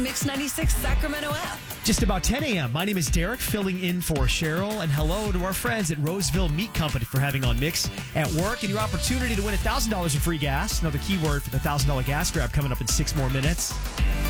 Mix 96 Sacramento app. Just about 10 a.m. My name is Derek, filling in for Cheryl, and hello to our friends at Roseville Meat Company for having on Mix at work, and your opportunity to win $1,000 in free gas. Another keyword for the $1,000 gas grab coming up in 6 more minutes.